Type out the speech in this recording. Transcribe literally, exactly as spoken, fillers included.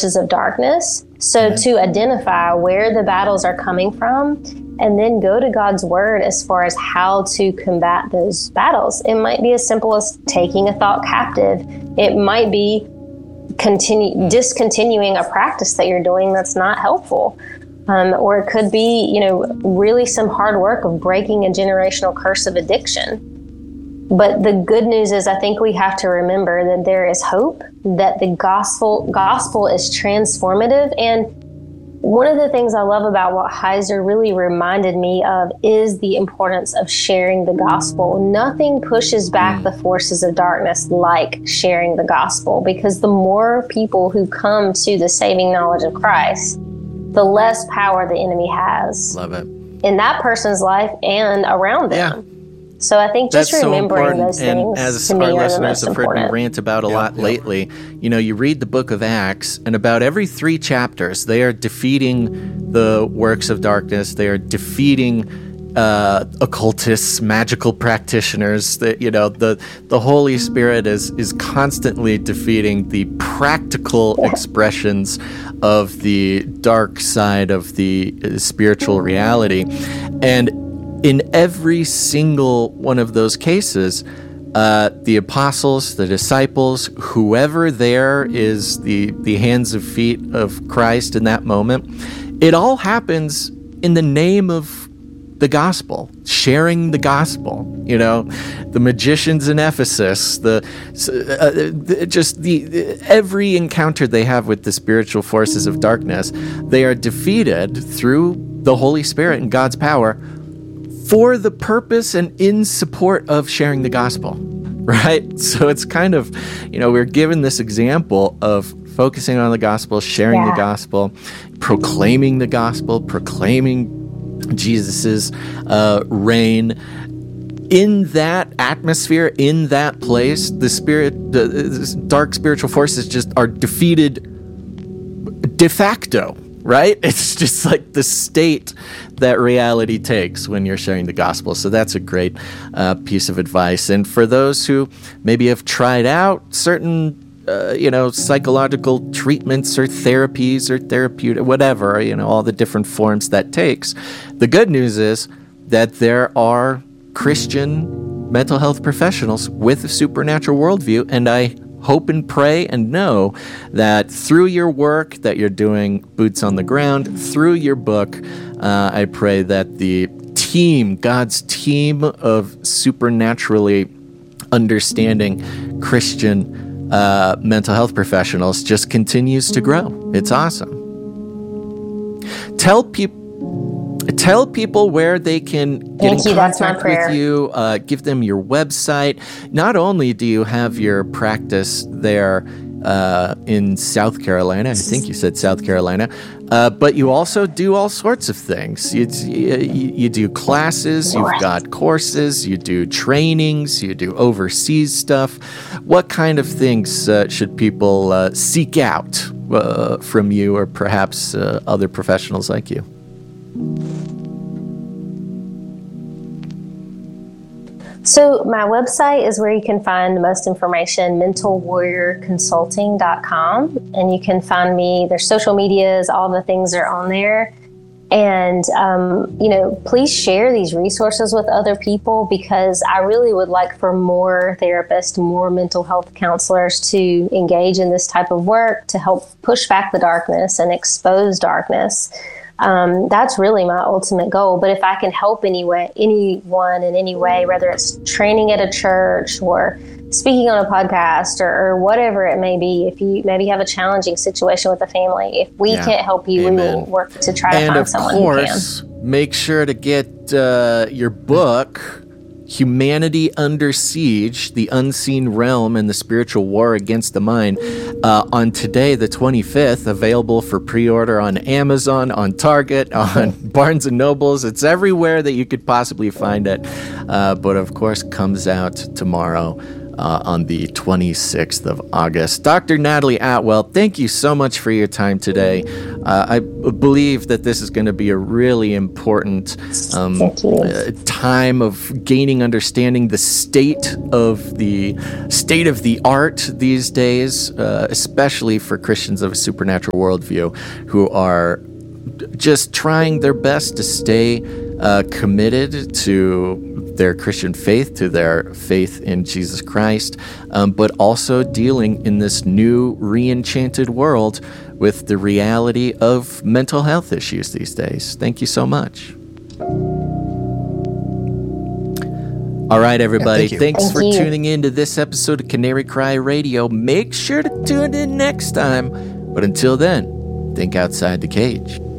forces of darkness. So mm-hmm. to identify where the battles are coming from, and then go to God's word as far as how to combat those battles. It might be as simple as taking a thought captive. It might be continue discontinuing a practice that you're doing that's not helpful. Um, or it could be, you know, really some hard work of breaking a generational curse of addiction. But the good news is I think we have to remember that there is hope, that the gospel gospel is transformative. And one of the things I love about what Heiser really reminded me of is the importance of sharing the gospel. Nothing pushes back the forces of darkness like sharing the gospel, because the more people who come to the saving knowledge of Christ, the less power the enemy has. Love it. In that person's life and around them. Yeah. So I think just That's remembering so those and things as to me our are listeners the most have heard important. me rant about a Yeah, lot yeah. lately, you know, you read the book of Acts, and about every three chapters, they are defeating the works of darkness. They are defeating uh, occultists, magical practitioners. That you know, the the Holy Spirit is is constantly defeating the practical yeah. expressions of the dark side of the uh, spiritual reality, and in every single one of those cases, uh, the apostles, the disciples, whoever there is the, the hands and feet of Christ in that moment, it all happens in the name of the gospel, sharing the gospel. You know, the magicians in Ephesus, the, uh, the just the every encounter they have with the spiritual forces of darkness, they are defeated through the Holy Spirit and God's power, for the purpose and in support of sharing the gospel, right? So it's kind of, you know, we're given this example of focusing on the gospel, sharing yeah. the gospel, proclaiming the gospel, proclaiming Jesus's uh, reign. In that atmosphere, in that place, the spirit, the, the dark spiritual forces just are defeated de facto. Right? It's just like the state that reality takes when you're sharing the gospel. So that's a great uh, piece of advice. And for those who maybe have tried out certain, uh, you know, psychological treatments or therapies or therapeutic, whatever, you know, all the different forms that takes, the good news is that there are Christian mental health professionals with a supernatural worldview. And I hope and pray and know that through your work that you're doing, boots on the ground, through your book, uh, I pray that the team, God's team of supernaturally understanding Christian uh, mental health professionals just continues to grow. It's awesome. Tell people Tell people where they can get Thank in you. That's my contact prayer. with you. Uh, give them your website. Not only do you have your practice there uh, in South Carolina, I think you said South Carolina, uh, but you also do all sorts of things. You, you, you do classes, you've got courses, you do trainings, you do overseas stuff. What kind of things uh, should people uh, seek out uh, from you, or perhaps uh, other professionals like you? So my website is where you can find the most information, mental warrior consulting dot com. And you can find me, there's social medias, all the things are on there. And, um, you know, please share these resources with other people, because I really would like for more therapists, more mental health counselors to engage in this type of work to help push back the darkness and expose darkness. Um, that's really my ultimate goal. But if I can help anyway, anyone in any way, whether it's training at a church or speaking on a podcast or, or whatever it may be, if you maybe have a challenging situation with a family, if we yeah. can't help you, Amen. we will work to try and to find someone course, who can. Make sure to get uh, your book, Humanity Under Siege, The Unseen Realm and the Spiritual War Against the Mind, uh, on today, the twenty-fifth, available for pre-order on Amazon, on Target, on Barnes and Nobles. It's everywhere that you could possibly find it, uh, but of course comes out tomorrow uh, on the twenty-sixth of August. Doctor Natalie Atwell, thank you so much for your time today. Uh, I believe that this is going to be a really important um, uh, time of gaining understanding the state of the state of the art these days, uh, especially for Christians of a supernatural worldview who are just trying their best to stay uh, committed to their Christian faith, to their faith in Jesus Christ, um, but also dealing in this new re-enchanted world with the reality of mental health issues these days. Thank you so much. All right, everybody. Yeah, thank Thanks Thank for you. tuning in to this episode of Canary Cry Radio. Make sure to tune in next time. But until then, think outside the cage.